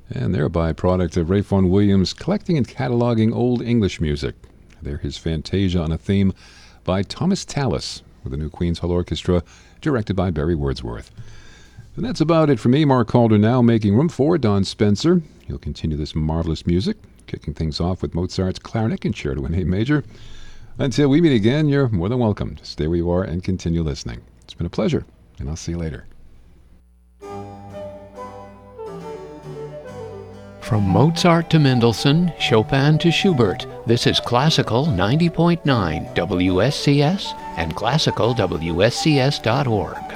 and they're a byproduct of Ralph Vaughan Williams collecting and cataloging old English music. They're his Fantasia on a theme by Thomas Tallis with the new Queen's Hall Orchestra, directed by Barry Wordsworth. And that's about it for me, Mark Calder, now making room for Don Spencer. He'll continue this marvelous music, kicking things off with Mozart's Clarinet Concerto in A Major. Until we meet again, you're more than welcome to stay where you are and continue listening. It's been a pleasure, and I'll see you later. From Mozart to Mendelssohn, Chopin to Schubert, this is Classical 90.9 WSCS and classicalwscs.org.